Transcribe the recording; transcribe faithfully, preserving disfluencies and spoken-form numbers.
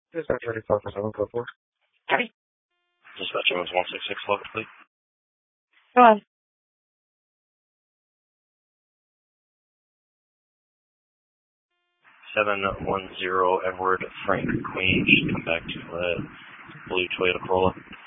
Dispatch thirty-four for seven four four. Howdy. Dispatch was one six six, local, please. Go on. seven one zero Edward Frank Queen. Come back to uh, blue Toyota Corolla.